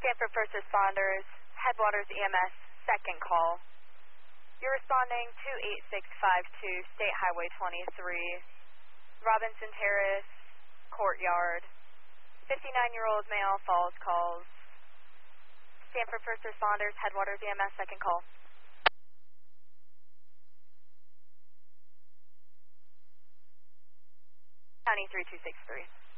Sanford First Responders, Headwaters EMS, second call. You're responding to 8652 State Highway 23, Robinson Terrace, Courtyard. 59-year-old male falls calls. Sanford First Responders, Headwaters EMS, second call. County 3263.